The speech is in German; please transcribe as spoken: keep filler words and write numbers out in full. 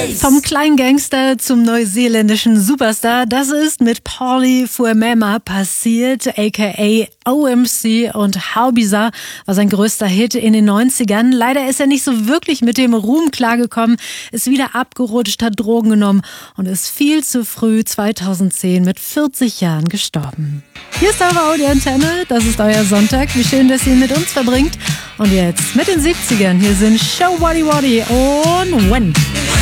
Vom kleinen Gangster zum neuseeländischen Superstar, das ist mit Paulie Fuemema passiert, aka O M C, und How Bizarre war sein größter Hit in den neunzigern. Leider ist er nicht so wirklich mit dem Ruhm klargekommen, ist wieder abgerutscht, hat Drogen genommen und ist viel zu früh zweitausendzehn mit vierzig Jahren gestorben. Hier ist eure Audioantenne, das ist euer Sonntag. Wie schön, dass ihr mit uns verbringt. Und jetzt mit den siebzigern, hier sind Show Waddy Waddy und When.